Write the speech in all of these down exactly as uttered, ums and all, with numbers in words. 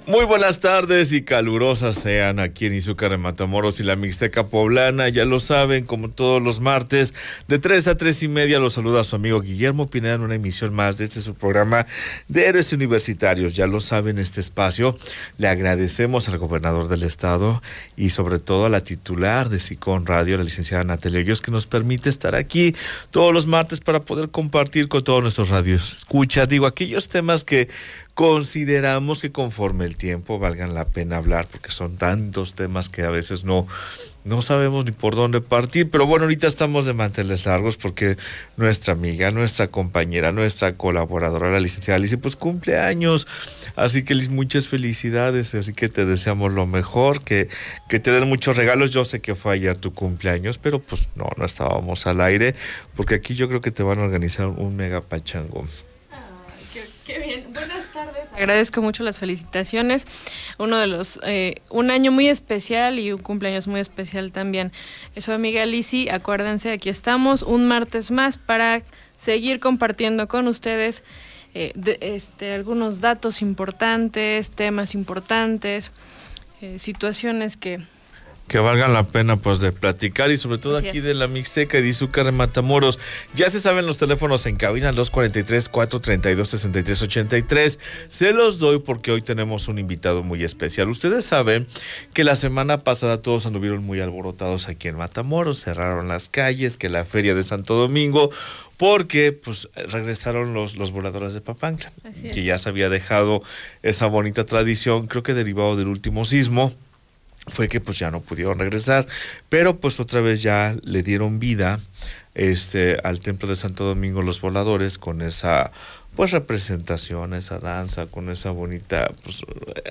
Muy buenas tardes y calurosas sean aquí en Izúcar de Matamoros y la Mixteca Poblana. Ya lo saben, como todos los martes, de tres a tres y media, los saluda su amigo Guillermo Pineda en una emisión más de este su programa de Héroes Universitarios. Ya lo saben, este espacio le agradecemos al gobernador del estado y sobre todo a la titular de SICON Radio, la licenciada Natalia Hoyos, que nos permite estar aquí todos los martes para poder compartir con todos nuestros radios. Escucha, digo, aquellos temas que consideramos que conforme el tiempo valgan la pena hablar, porque son tantos temas que a veces no, no sabemos ni por dónde partir, pero bueno, ahorita estamos de manteles largos porque nuestra amiga, nuestra compañera, nuestra colaboradora, la licenciada Lizy, pues cumple años, así que Liz, muchas felicidades, así que te deseamos lo mejor, que, que te den muchos regalos. Yo sé que fue ayer tu cumpleaños, pero pues no, no estábamos al aire, porque aquí yo creo que te van a organizar un mega pachango. Qué, qué bien, buenas tardes. Agradezco mucho las felicitaciones. Uno de los, eh, un año muy especial y un cumpleaños muy especial también. Soy amiga Lizy, acuérdense, aquí estamos un martes más para seguir compartiendo con ustedes eh, de, este, algunos datos importantes, temas importantes, eh, situaciones que... que valgan la pena pues de platicar y sobre todo Así aquí es. de la Mixteca y de Izúcar de Matamoros. Ya se saben los teléfonos en cabina, dos cuarenta y tres, cuatrocientos treinta y dos, sesenta y tres ochenta y tres. Se los doy porque hoy tenemos un invitado muy especial. Ustedes saben que la semana pasada todos anduvieron muy alborotados aquí en Matamoros, cerraron las calles, que la feria de Santo Domingo, porque pues regresaron los, los voladores de Papantla, que ya se había dejado esa bonita tradición, creo que derivado del último sismo. Fue que pues ya no pudieron regresar, pero pues otra vez ya le dieron vida este al templo de Santo Domingo los voladores con esa pues representación, esa danza, con esa bonita pues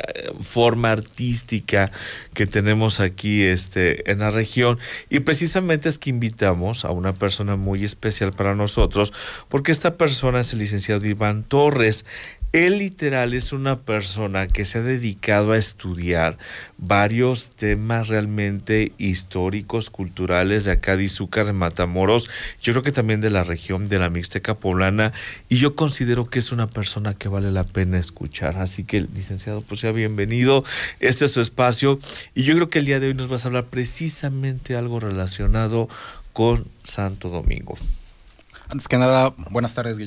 forma artística que tenemos aquí este en la región. Y precisamente es que invitamos a una persona muy especial para nosotros, porque esta persona es el licenciado Iván Torres. Él literal es una persona que se ha dedicado a estudiar varios temas realmente históricos, culturales de acá de Izúcar de Matamoros, yo creo que también de la región de la Mixteca Poblana, y yo considero que es una persona que vale la pena escuchar. Así que, licenciado, pues sea bienvenido, este es su espacio, y yo creo que el día de hoy nos vas a hablar precisamente algo relacionado con Santo Domingo. Antes que nada, buenas tardes, Guillermo.